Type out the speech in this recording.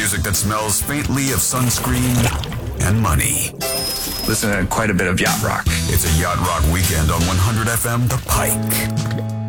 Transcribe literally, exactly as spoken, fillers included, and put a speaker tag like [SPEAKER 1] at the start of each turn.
[SPEAKER 1] music that smells faintly of sunscreen and money.
[SPEAKER 2] Listen to quite a bit of yacht rock.
[SPEAKER 1] It's a yacht rock weekend on one hundred F M The Pike.